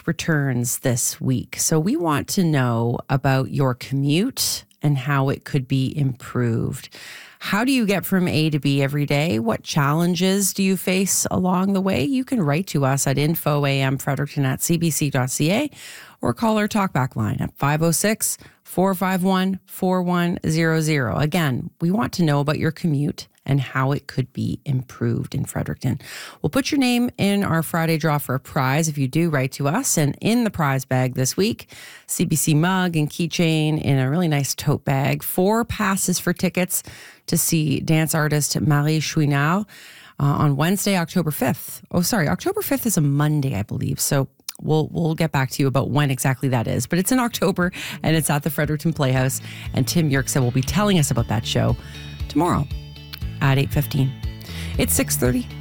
returns this week. So we want to know about your commute and how it could be improved. How do you get from A to B every day? What challenges do you face along the way? You can write to us at info@fredericton@cbc.ca or call our talkback line at 506-451-4100. Again, we want to know about your commute and how it could be improved in Fredericton. We'll put your name in our Friday draw for a prize if you do write to us. And in the prize bag this week, CBC mug and keychain in a really nice tote bag, 4 passes for tickets to see dance artist Marie Chouinard on Wednesday, October 5th. Oh, sorry, October 5th is a Monday, I believe. So we'll get back to you about when exactly that is. But it's in October, and it's at the Fredericton Playhouse. And Tim Yerkes will be telling us about that show tomorrow at 8:15. It's 6:30.